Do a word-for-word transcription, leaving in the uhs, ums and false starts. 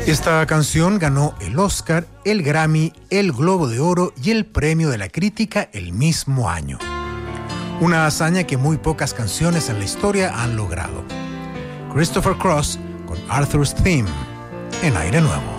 Esta canción ganó el Oscar, el Grammy, el Globo de Oro y el Premio de la Crítica el mismo año. Una hazaña que muy pocas canciones en la historia han logrado. Christopher Cross con Arthur's Theme en Aire Nuevo.